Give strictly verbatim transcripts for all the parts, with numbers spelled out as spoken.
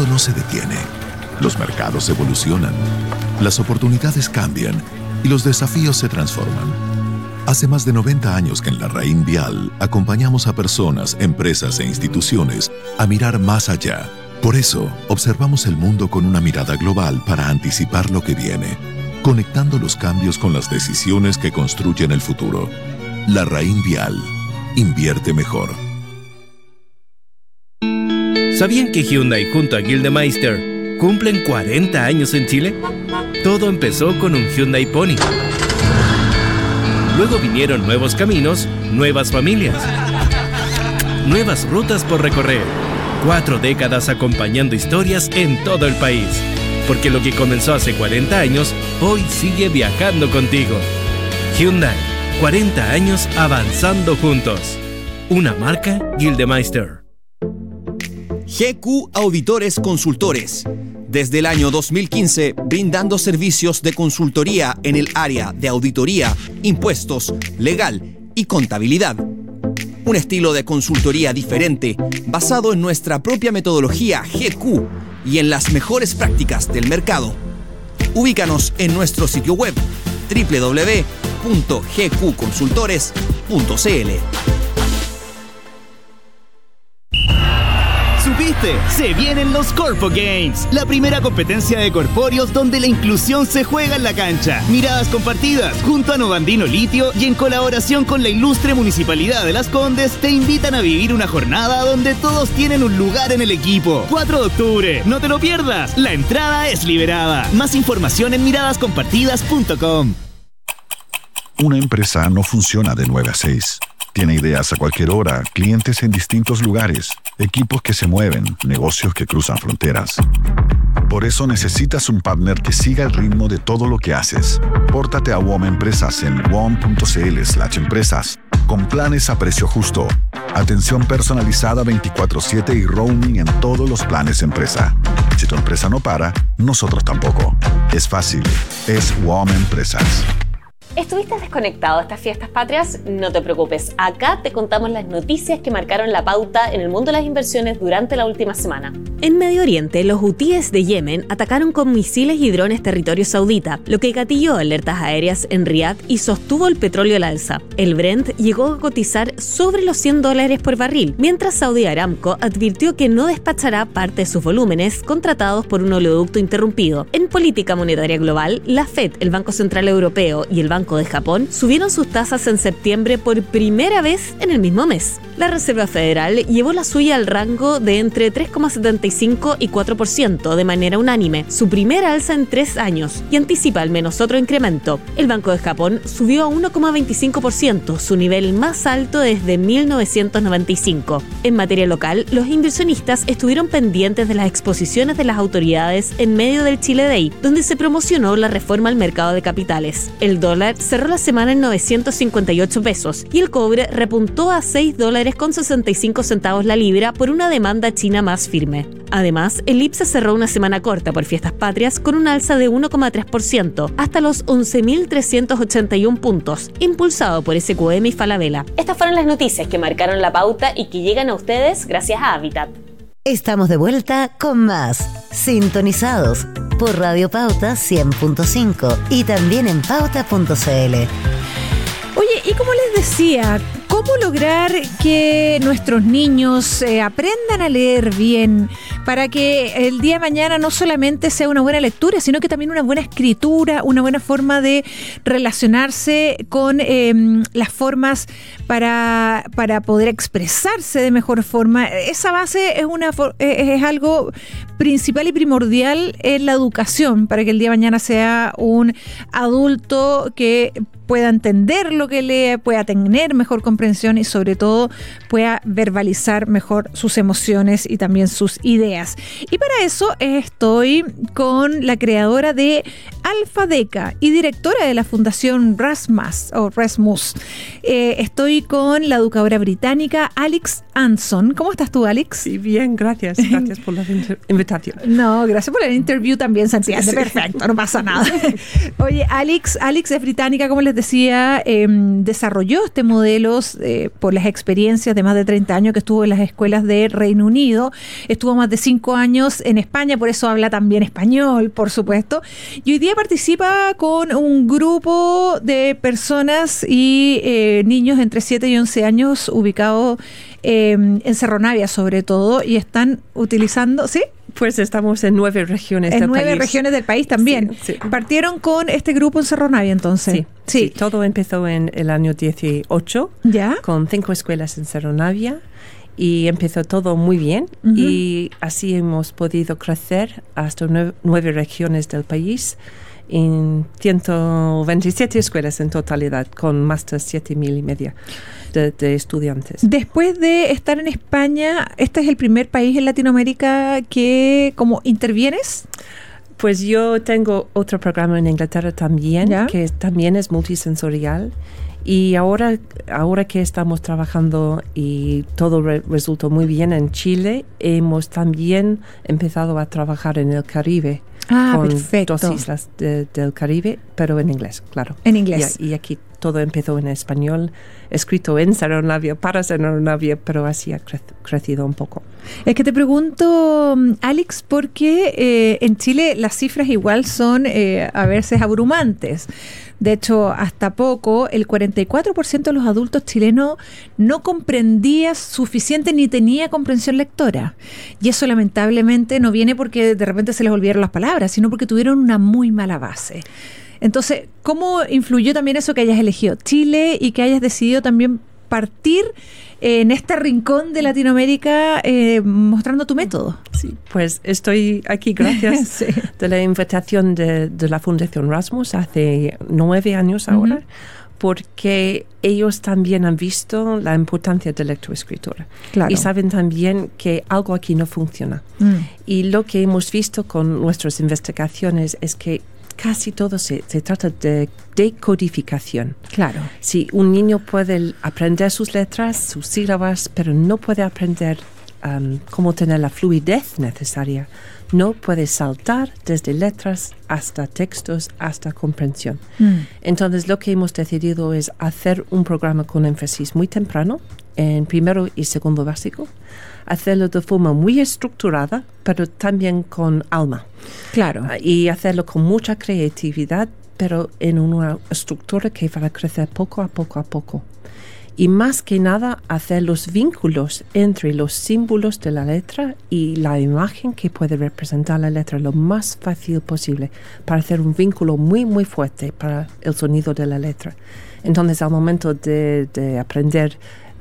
no se detiene. Los mercados evolucionan, las oportunidades cambian y los desafíos se transforman. Hace más de noventa años que en Larraín Vial acompañamos a personas, empresas e instituciones a mirar más allá. Por eso, observamos el mundo con una mirada global para anticipar lo que viene, conectando los cambios con las decisiones que construyen el futuro. Larraín Vial. Invierte mejor. ¿Sabían que Hyundai junto a Gildemeister cumplen cuarenta años en Chile? Todo empezó con un Hyundai Pony. Luego vinieron nuevos caminos, nuevas familias, nuevas rutas por recorrer. Cuatro décadas acompañando historias en todo el país. Porque lo que comenzó hace cuarenta años, hoy sigue viajando contigo. Hyundai, cuarenta años avanzando juntos. Una marca Gildemeister. G Q Auditores Consultores. Desde el año dos mil quince, brindando servicios de consultoría en el área de auditoría, impuestos, legal y contabilidad. Un estilo de consultoría diferente, basado en nuestra propia metodología G Q y en las mejores prácticas del mercado. Ubícanos en nuestro sitio web doble u doble u doble u punto g q consultores punto c l. ¿Supiste? Se vienen los Corpo Games, la primera competencia de corpóreos donde la inclusión se juega en la cancha. Miradas compartidas, junto a Novandino Litio y en colaboración con la ilustre Municipalidad de Las Condes, te invitan a vivir una jornada donde todos tienen un lugar en el equipo. cuatro de octubre, no te lo pierdas, la entrada es liberada. Más información en miradas compartidas punto com. Una empresa no funciona de nueve a seis. Tiene ideas a cualquier hora, clientes en distintos lugares, equipos que se mueven, negocios que cruzan fronteras. Por eso necesitas un partner que siga el ritmo de todo lo que haces. Pórtate a W O M Empresas en w o m punto c l slash empresas, con planes a precio justo, atención personalizada veinticuatro siete y roaming en todos los planes empresa. Si tu empresa no para, nosotros tampoco. Es fácil, es W O M Empresas. ¿Estuviste desconectado estas fiestas patrias? No te preocupes, acá te contamos las noticias que marcaron la pauta en el mundo de las inversiones durante la última semana. En Medio Oriente, los hutíes de Yemen atacaron con misiles y drones territorio saudita, lo que gatilló alertas aéreas en Riad y sostuvo el petróleo al alza. El Brent llegó a cotizar sobre los cien dólares por barril, mientras Saudi Aramco advirtió que no despachará parte de sus volúmenes contratados por un oleoducto interrumpido. En política monetaria global, la Fed, el Banco Central Europeo y el Banco de Japón subieron sus tasas en septiembre por primera vez en el mismo mes. La Reserva Federal llevó la suya al rango de entre tres coma setenta y cinco y cuatro por ciento de manera unánime, su primera alza en tres años, y anticipa al menos otro incremento. El Banco de Japón subió a uno coma veinticinco por ciento, su nivel más alto desde mil novecientos noventa y cinco. En materia local, los inversionistas estuvieron pendientes de las exposiciones de las autoridades en medio del Chile Day, donde se promocionó la reforma al mercado de capitales. El dólar cerró la semana en novecientos cincuenta y ocho pesos y el cobre repuntó a seis dólares con sesenta y cinco centavos la libra por una demanda china más firme. Además, el I P S A cerró una semana corta por fiestas patrias con un alza de uno coma tres por ciento hasta los once mil trescientos ochenta y uno puntos, impulsado por S Q M y Falabella. Estas fueron las noticias que marcaron la pauta y que llegan a ustedes gracias a Habitat. Estamos de vuelta con más Sintonizados por Radio Pauta cien punto cinco y también en pauta punto c l. Oye, y como les decía, ¿cómo lograr que nuestros niños eh, aprendan a leer bien para que el día de mañana no solamente sea una buena lectura, sino que también una buena escritura, una buena forma de relacionarse con eh, las formas para, para poder expresarse de mejor forma? Esa base es, una, es algo principal y primordial en la educación para que el día de mañana sea un adulto que pueda entender lo que lee, pueda tener mejor comprensión y sobre todo pueda verbalizar mejor sus emociones y también sus ideas. Y para eso estoy con la creadora de alfadeca y directora de la Fundación Rasmus, o Rasmus. Eh, estoy con la educadora británica Alex Anson. ¿Cómo estás tú, Alex? Sí, bien, gracias. Gracias por la invitación. No, gracias por el interview también, se entiende. Sí. Perfecto, no pasa nada. Oye, Alex, Alex es británica, como les decía, eh, desarrolló este modelo eh, por las experiencias de más de treinta años que estuvo en las escuelas de Reino Unido. Estuvo más de cinco años en España, por eso habla también español, por supuesto. Y hoy día participa con un grupo de personas y eh, niños entre siete y once años ubicados eh, en Cerro Navia sobre todo, y están utilizando, ¿sí? Pues estamos en nueve regiones en del nueve país. regiones del país también. Sí, sí. Partieron con este grupo en Cerro Navia entonces. Sí, sí. sí, todo empezó en el año dieciocho, ¿ya? Con cinco escuelas en Cerro Navia. Y empezó todo muy bien, uh-huh. y así hemos podido crecer hasta nueve, nueve regiones del país, en ciento veintisiete escuelas en totalidad, con más de siete mil y media de, de estudiantes. Después de estar en España, ¿este es el primer país en Latinoamérica que como intervienes? Pues yo tengo otro programa en Inglaterra también, ¿ya? Que también es multisensorial. Y ahora, ahora que estamos trabajando y todo re- resultó muy bien en Chile, hemos también empezado a trabajar en el Caribe. Ah, con perfecto. dos islas de, del Caribe, pero en inglés, claro. En inglés. Y, y aquí todo empezó en español, escrito en Cerro Navia, para Cerro Navia, pero así ha cre- crecido un poco. Es que te pregunto, Alex, porque eh, en Chile las cifras igual son eh, a veces abrumantes. De hecho, hasta poco, el cuarenta y cuatro por ciento de los adultos chilenos no comprendía suficiente ni tenía comprensión lectora. Y eso lamentablemente no viene porque de repente se les olvidaron las palabras, sino porque tuvieron una muy mala base. Entonces, ¿cómo influyó también eso que hayas elegido Chile y que hayas decidido también partir eh, en este rincón de Latinoamérica eh, mostrando tu método? Sí, pues estoy aquí gracias sí. de la invitación de, de la Fundación Rasmus hace nueve años ahora, uh-huh. porque ellos también han visto la importancia de lectoescritura. Claro. Y saben también que algo aquí no funciona. Mm. Y lo que hemos visto con nuestras investigaciones es que casi todo se, se trata de decodificación. Claro. Sí, un niño puede aprender sus letras, sus sílabas, pero no puede aprender um, cómo tener la fluidez necesaria. No puede saltar desde letras hasta textos, hasta comprensión. Mm. Entonces, lo que hemos decidido es hacer un programa con énfasis muy temprano, en primero y segundo básico, hacerlo de forma muy estructurada, pero también con alma. Claro. Y hacerlo con mucha creatividad, pero en una estructura que va a crecer poco a poco a poco. Y más que nada, hacer los vínculos entre los símbolos de la letra y la imagen que puede representar la letra lo más fácil posible, para hacer un vínculo muy, muy fuerte para el sonido de la letra. Entonces, al momento de, de aprender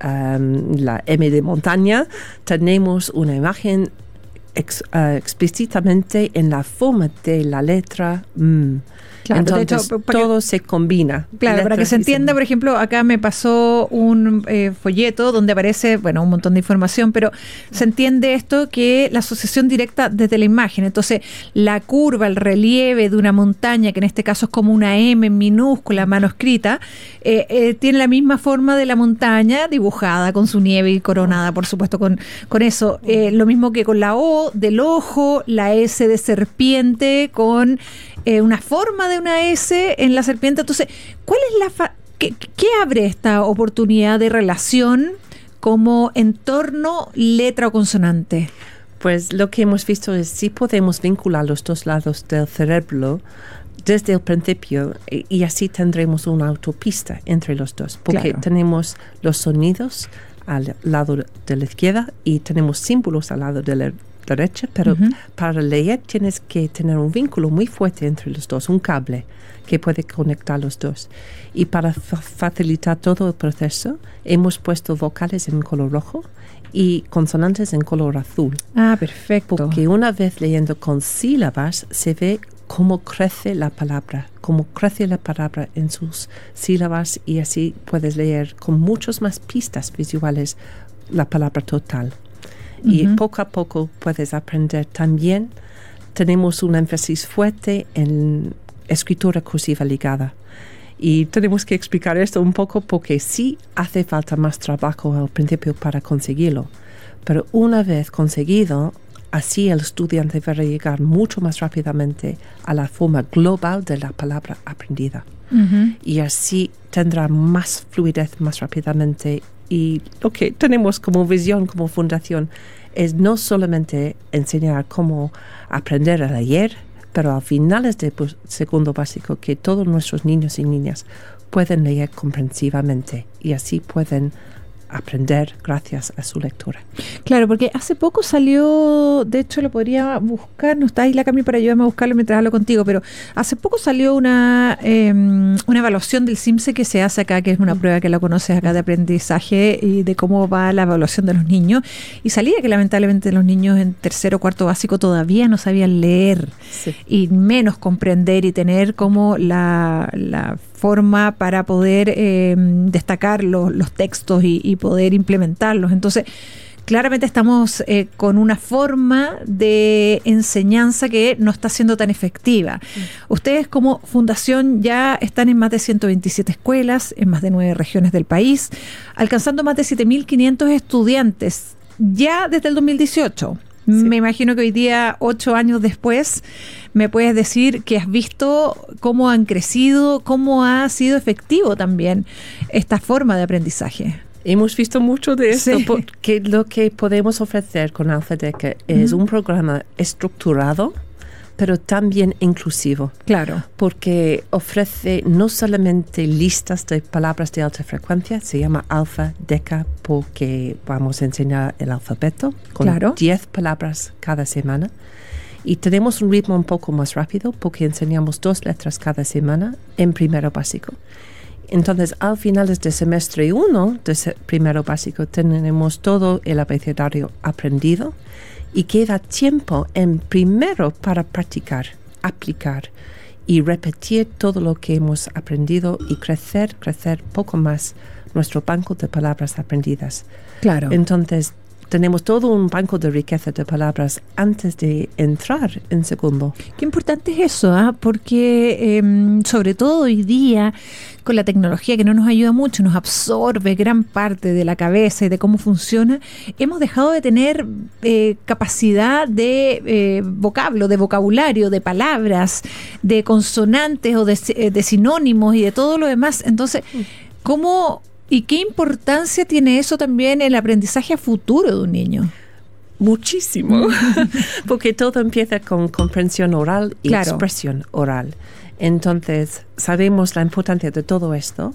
Um, la M de montaña, tenemos una imagen ex, uh, explícitamente en la forma de la letra M. Claro, entonces de hecho, todo que, se combina. Claro, para que se entienda, por ejemplo, acá me pasó un eh, folleto donde aparece, bueno, un montón de información, pero se entiende esto que la asociación directa desde la imagen. Entonces, la curva, el relieve de una montaña, que en este caso es como una M minúscula, manuscrita, eh, eh, tiene la misma forma de la montaña dibujada con su nieve y coronada, por supuesto, con, con eso. Eh, lo mismo que con la O del ojo, la S de serpiente, con eh, una forma de una S en la serpiente. Entonces, ¿cuál es la fa- qué, qué abre esta oportunidad de relación como entorno letra o consonante? Pues lo que hemos visto es si podemos vincular los dos lados del cerebro desde el principio, y, y así tendremos una autopista entre los dos, porque claro. tenemos los sonidos al lado de la izquierda y tenemos símbolos al lado de la derecha, pero uh-huh. para leer tienes que tener un vínculo muy fuerte entre los dos, un cable que puede conectar los dos. Y para fa- facilitar todo el proceso, hemos puesto vocales en color rojo y consonantes en color azul. Ah, perfecto. Porque una vez leyendo con sílabas, se ve cómo crece la palabra, cómo crece la palabra en sus sílabas, y así puedes leer con muchas más pistas visuales la palabra total. Uh-huh. Y poco a poco puedes aprender también. Tenemos un énfasis fuerte en escritura cursiva ligada. Y tenemos que explicar esto un poco porque sí hace falta más trabajo al principio para conseguirlo. Pero una vez conseguido, así el estudiante va a llegar mucho más rápidamente a la forma global de la palabra aprendida. Uh-huh. Y así tendrá más fluidez más rápidamente. Y lo que tenemos como visión, como fundación, es no solamente enseñar cómo aprender a leer, pero al final de segundo básico, que todos nuestros niños y niñas pueden leer comprensivamente y así pueden aprender gracias a su lectura. Claro, porque hace poco salió, de hecho lo podría buscar, no está ahí la Cami para ayudarme a buscarlo mientras hablo contigo, pero hace poco salió una eh, una evaluación del CIMSE que se hace acá, que es una prueba que la conoces acá de aprendizaje y de cómo va la evaluación de los niños, y salía que lamentablemente los niños en tercero o cuarto básico todavía no sabían leer, sí, y menos comprender y tener como la, la forma para poder eh, destacar los, los textos y, y poder implementarlos. Entonces, claramente estamos eh, con una forma de enseñanza que no está siendo tan efectiva. Mm. Ustedes como fundación ya están en más de ciento veintisiete escuelas, en más de nueve regiones del país, alcanzando más de siete mil quinientos estudiantes ya desde el dos mil dieciocho. Sí. Me imagino que hoy día, ocho años después, me puedes decir que has visto cómo han crecido, cómo ha sido efectivo también esta forma de aprendizaje. Hemos visto mucho de esto, Sí. porque lo que podemos ofrecer con Alfadeca es uh-huh. un programa estructurado, pero también inclusivo. Claro. Porque ofrece no solamente listas de palabras de alta frecuencia, se llama Alfadeca porque vamos a enseñar el alfabeto con claro. diez palabras cada semana. Y tenemos un ritmo un poco más rápido porque enseñamos dos letras cada semana en primero básico. Entonces, al final de semestre uno de primero básico tenemos todo el abecedario aprendido y queda tiempo en primero para practicar, aplicar y repetir todo lo que hemos aprendido y crecer, crecer poco más nuestro banco de palabras aprendidas. Claro. Entonces, tenemos todo un banco de riqueza de palabras antes de entrar en segundo. Qué importante es eso, ¿eh? Porque eh, sobre todo hoy día, con la tecnología que no nos ayuda mucho, nos absorbe gran parte de la cabeza y de cómo funciona, hemos dejado de tener eh, capacidad de eh, vocablo, de vocabulario, de palabras, de consonantes o de, de sinónimos y de todo lo demás. Entonces, ¿cómo... ¿Y qué importancia tiene eso también en el aprendizaje a futuro de un niño? Muchísimo, porque todo empieza con comprensión oral y claro. expresión oral. Entonces, sabemos la importancia de todo esto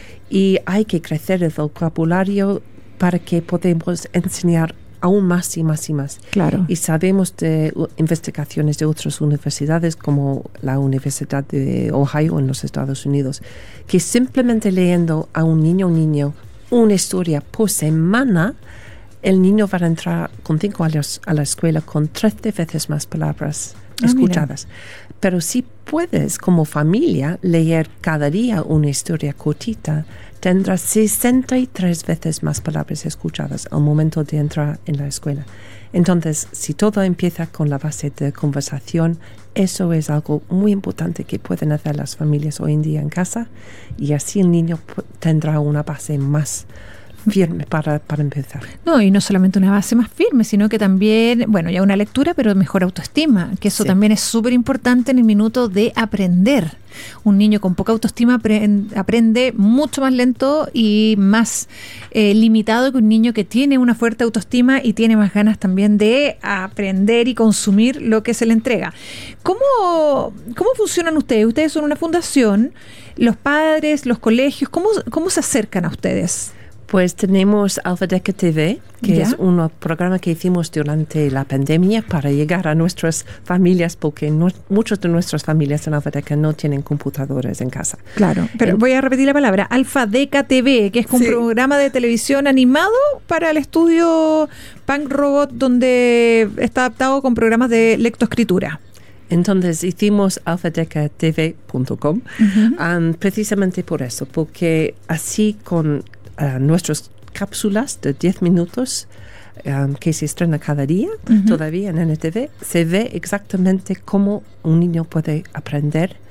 y hay que crecer el vocabulario para que podamos enseñar aún más y más y más. Claro. Y sabemos de uh, investigaciones de otras universidades como la Universidad de Ohio en los Estados Unidos, que simplemente leyendo a un niño o niño una historia por semana, el niño va a entrar con cinco años a la escuela con trece veces más palabras ah, escuchadas. Mira. Pero si puedes, como familia, leer cada día una historia cortita, tendrás sesenta y tres veces más palabras escuchadas al momento de entrar en la escuela. Entonces, si todo empieza con la base de conversación, eso es algo muy importante que pueden hacer las familias hoy en día en casa y así el niño tendrá una base más firme para, para empezar. No, y no solamente una base más firme, sino que también, bueno, ya una lectura, pero mejor autoestima, que eso sí. también es súper importante en el minuto de aprender. Un niño con poca autoestima aprende, aprende mucho más lento y más eh, limitado que un niño que tiene una fuerte autoestima y tiene más ganas también de aprender y consumir lo que se le entrega. ¿Cómo, cómo funcionan ustedes? Ustedes son una fundación, los padres, los colegios, ¿cómo, cómo se acercan a ustedes? Pues tenemos Alfadeca T V, que ¿Ya? es un programa que hicimos durante la pandemia para llegar a nuestras familias, porque no, muchas de nuestras familias en Alfadeca no tienen computadores en casa. Claro, pero en, voy a repetir la palabra, Alfadeca T V, que es un sí. programa de televisión animado para el estudio Punk Robot, donde está adaptado con programas de lectoescritura. Entonces hicimos alfadeca t v punto com uh-huh. um, precisamente por eso, porque así con Uh, nuestras cápsulas de diez minutos um, que se estrena cada día, uh-huh. todavía en N T V, se ve exactamente cómo un niño puede aprender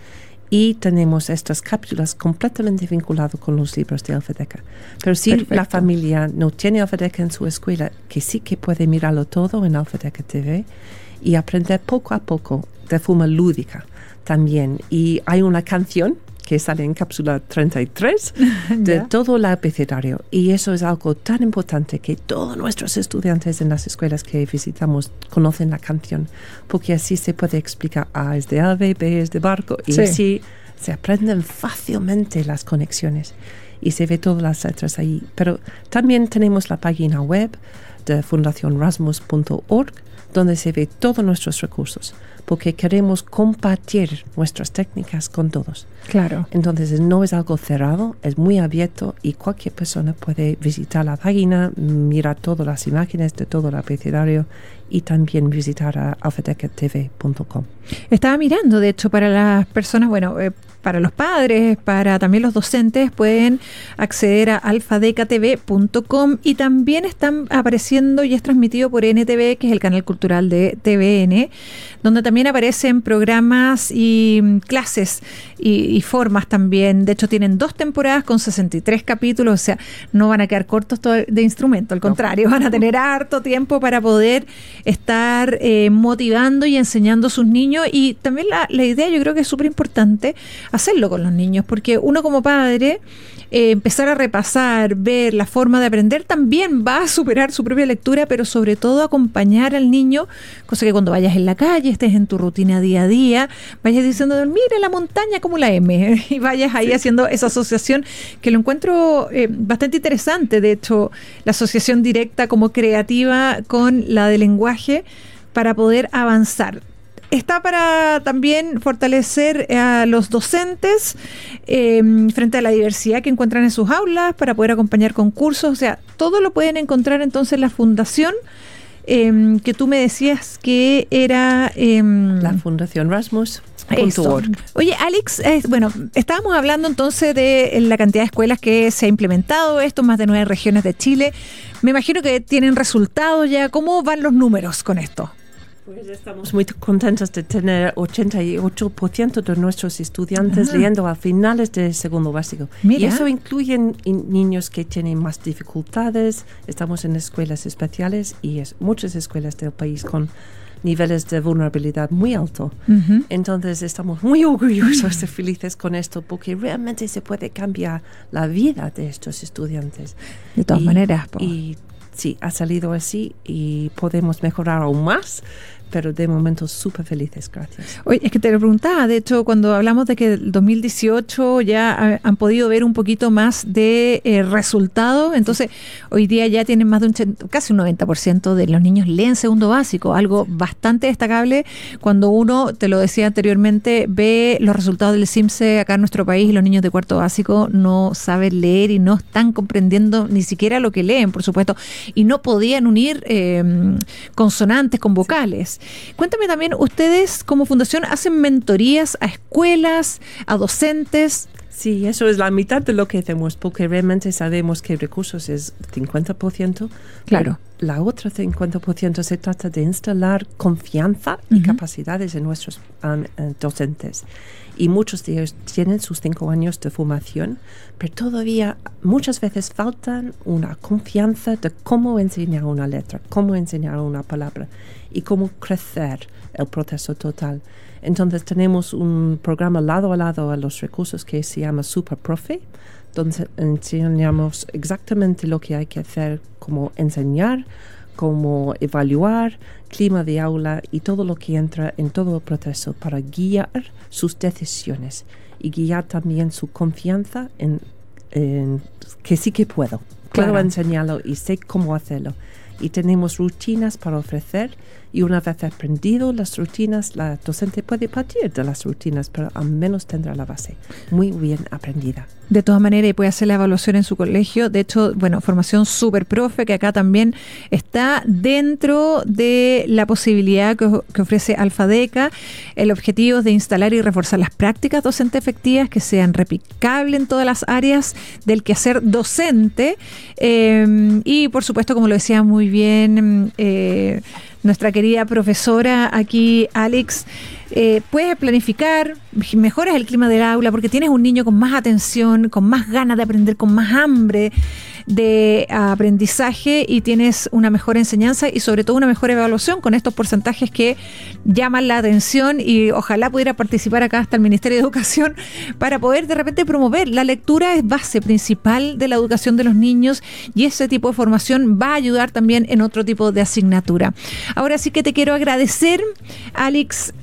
Y tenemos estas cápsulas completamente vinculadas con los libros de Alfadeca. Pero si Perfecto. La familia no tiene Alfadeca en su escuela, que sí que puede mirarlo todo en Alfadeca T V y aprender poco a poco de forma lúdica también. Y hay una canción que sale en cápsula treinta y tres de todo el abecedario. Y eso es algo tan importante que todos nuestros estudiantes en las escuelas que visitamos conocen la canción, porque así se puede explicar A es de ave, B es de barco, y sí. así se aprenden fácilmente las conexiones y se ve todas las letras ahí. Pero también tenemos la página web de fundación rasmus punto org, donde se ve todos nuestros recursos, porque queremos compartir nuestras técnicas con todos. Claro. Entonces no es algo cerrado, es muy abierto y cualquier persona puede visitar la página, mirar todas las imágenes de todo el abecedario y también visitar a alfadeca t v punto com. Estaba mirando, de hecho, para las personas, bueno, eh, para los padres, para también los docentes, pueden acceder a alfadeca t v punto com y también están apareciendo y es transmitido por N T V, que es el canal cultural de T V N, donde también aparecen programas y clases y, y formas también. De hecho, tienen dos temporadas con sesenta y tres capítulos, o sea, no van a quedar cortos de instrumento, al contrario, van a tener harto tiempo para poder estar eh, motivando y enseñando a sus niños. Y también la, la idea, yo creo que es súper importante hacerlo con los niños, porque uno como padre, eh, empezar a repasar, ver la forma de aprender, también va a superar su propia lectura, pero sobre todo acompañar al niño, cosa que cuando vayas en la calle, estés en tu rutina día a día, vayas diciendo, mire la montaña como la M, y vayas ahí sí. haciendo esa asociación, que lo encuentro eh, bastante interesante. De hecho, la asociación directa como creativa con la de lenguaje para poder avanzar. Está para también fortalecer a los docentes eh, frente a la diversidad que encuentran en sus aulas, para poder acompañar concursos. O sea, todo lo pueden encontrar entonces en la fundación, eh, que tú me decías que era... Eh, la Fundación Rasmus. Eso. Oye, Alex, eh, bueno, estábamos hablando entonces de la cantidad de escuelas que se ha implementado esto, más de nueve regiones de Chile. Me imagino que tienen resultados ya. ¿Cómo van los números con esto? Pues estamos muy contentos de tener ochenta y ocho por ciento de nuestros estudiantes Ajá. leyendo a finales del segundo básico. Mira. Y eso incluye niños que tienen más dificultades. Estamos en escuelas especiales y es muchas escuelas del país con niveles de vulnerabilidad muy alto. Uh-huh. Entonces estamos muy orgullosos y felices con esto, porque realmente se puede cambiar la vida de estos estudiantes. De todas y, maneras. Po. Y sí, ha salido así y podemos mejorar aún más, pero de momento súper felices, gracias. Oye, es que te lo preguntaba, de hecho, cuando hablamos de que el dos mil dieciocho ya ha, han podido ver un poquito más de eh, resultados, entonces sí. hoy día ya tienen más de un, casi un noventa por ciento de los niños leen segundo básico, algo bastante destacable cuando uno, te lo decía anteriormente, ve los resultados del CIMSE acá en nuestro país y los niños de cuarto básico no saben leer y no están comprendiendo ni siquiera lo que leen, por supuesto, y no podían unir eh, consonantes con vocales. Cuéntame también, ustedes como fundación hacen mentorías a escuelas, a docentes. Sí, eso es la mitad de lo que hacemos, porque realmente sabemos que recursos es cincuenta por ciento. Claro. La otra cincuenta por ciento se trata de instalar confianza y uh-huh. capacidades en nuestros um, docentes. Y muchos de ellos tienen sus cinco años de formación, pero todavía muchas veces faltan una confianza de cómo enseñar una letra, cómo enseñar una palabra y cómo crecer el proceso total. Entonces tenemos un programa lado a lado a los recursos que se llama Super Profe, donde enseñamos exactamente lo que hay que hacer, cómo enseñar, cómo evaluar, clima de aula y todo lo que entra en todo el proceso para guiar sus decisiones y guiar también su confianza en, en que sí que puedo. Puedo claro. enseñarlo y sé cómo hacerlo. Y tenemos rutinas para ofrecer, y una vez aprendido las rutinas, la docente puede partir de las rutinas, pero al menos tendrá la base muy bien aprendida. De todas maneras, y puede hacer la evaluación en su colegio. De hecho, bueno, formación Super Profe, que acá también está dentro de la posibilidad que, que ofrece Alfadeca. El objetivo es de instalar y reforzar las prácticas docentes efectivas que sean replicables en todas las áreas del quehacer docente. Eh, y, por supuesto, como lo decía muy bien eh, nuestra querida profesora aquí, Alex, eh, puedes planificar, mejoras el clima del aula porque tienes un niño con más atención, con más ganas de aprender, con más hambre de aprendizaje y tienes una mejor enseñanza y sobre todo una mejor evaluación con estos porcentajes que llaman la atención y ojalá pudiera participar acá hasta el Ministerio de Educación para poder de repente promover. La lectura es base principal de la educación de los niños y ese tipo de formación va a ayudar también en otro tipo de asignatura. Ahora sí que te quiero agradecer, Alex